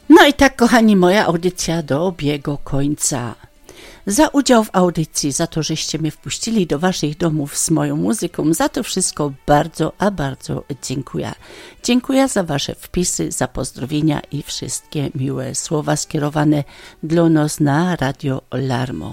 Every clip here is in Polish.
No i tak, kochani, moja audycja dobiegła końca. Za udział w audycji, za to, żeście mnie wpuścili do waszych domów z moją muzyką, za to wszystko bardzo, a bardzo dziękuję. Dziękuję za wasze wpisy, za pozdrowienia i wszystkie miłe słowa skierowane dla nas na Radio Larmo.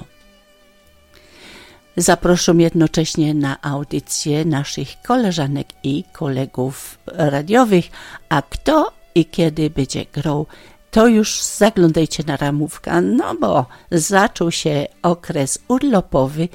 Zapraszam jednocześnie na audycję naszych koleżanek i kolegów radiowych, a kto i kiedy będzie grał, to już zaglądajcie na ramówkę, no bo zaczął się okres urlopowy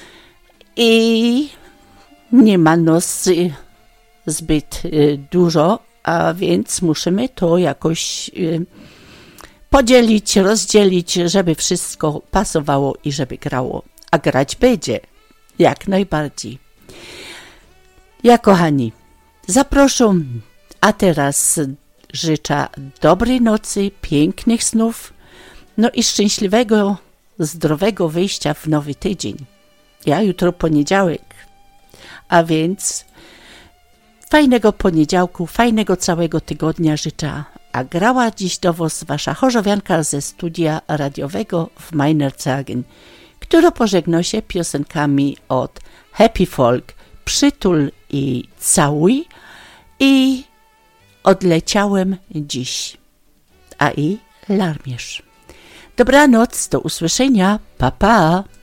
i nie ma nas zbyt dużo, a więc musimy to jakoś podzielić, rozdzielić, żeby wszystko pasowało i żeby grało. A grać będzie, jak najbardziej. Ja, kochani, zapraszam, a teraz życzę dobrej nocy, pięknych snów, no i szczęśliwego, zdrowego wyjścia w nowy tydzień. Ja jutro poniedziałek, a więc fajnego poniedziałku, fajnego całego tygodnia życzę. A grała dziś do was wasza chorzowianka ze studia radiowego w Meinerzhagen, która pożegna się piosenkami od Happy Folk, Przytul i Całuj i Odleciałem dziś, a i Larmierz. Dobranoc, do usłyszenia, pa pa!